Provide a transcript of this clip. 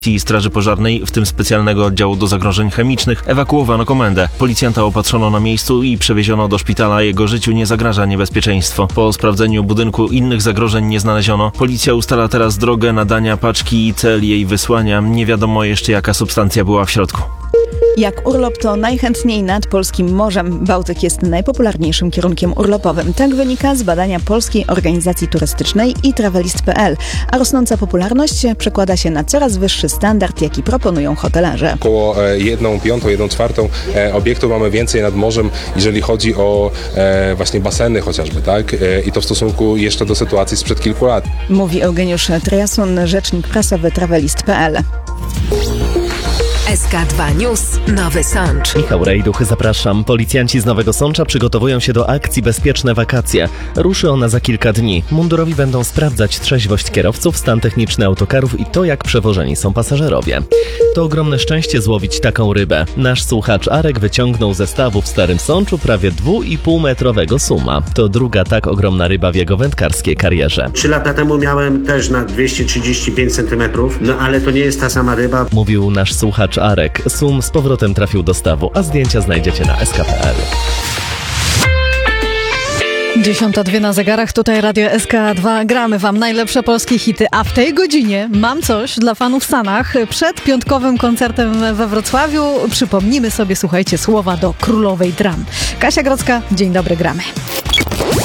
i Straży Pożarnej, w tym specjalnego oddziału do zagrożeń chemicznych, ewakuowano komendę. Policjanta opatrzono na miejscu i przewieziono do szpitala. Jego życiu nie zagraża niebezpieczeństwo. Po sprawdzeniu budynku innych zagrożeń nie znaleziono. Policja ustala teraz drogę nadania paczki i cel jej wysłania. Nie wiadomo jeszcze, jaka substancja była w środku. Jak urlop, to najchętniej nad polskim morzem. Bałtyk jest najpopularniejszym kierunkiem urlopowym. Tak wynika z badania Polskiej Organizacji Turystycznej i Travelist.pl. A rosnąca popularność przekłada się na coraz wyższy standard, jaki proponują hotelarze. Około 1/5, 1/4 obiektów mamy więcej nad morzem, jeżeli chodzi o właśnie baseny chociażby, tak? I to w stosunku jeszcze do sytuacji sprzed kilku lat. Mówi Eugeniusz Triasun, rzecznik prasowy Travelist.pl. SK2 News, Nowy Sącz. Michał Rejduch, zapraszam. Policjanci z Nowego Sącza przygotowują się do akcji Bezpieczne Wakacje. Ruszy ona za kilka dni. Mundurowi będą sprawdzać trzeźwość kierowców, stan techniczny autokarów i to, jak przewożeni są pasażerowie. To ogromne szczęście złowić taką rybę. Nasz słuchacz Arek wyciągnął ze stawu w Starym Sączu prawie 2,5-metrowego suma. To druga tak ogromna ryba w jego wędkarskiej karierze. 3 lata temu miałem też na 235 cm, no ale to nie jest ta sama ryba. Mówił nasz słuchacz Arek. Sum z powrotem trafił do stawu, a zdjęcia znajdziecie na sk.pl. 10:02 na zegarach, tutaj Radio SK2. Gramy wam najlepsze polskie hity, a w tej godzinie mam coś dla fanów w Sanach. Przed piątkowym koncertem we Wrocławiu przypomnimy sobie, słuchajcie, słowa do Królowej Dram. Kasia Grodzka, dzień dobry, gramy.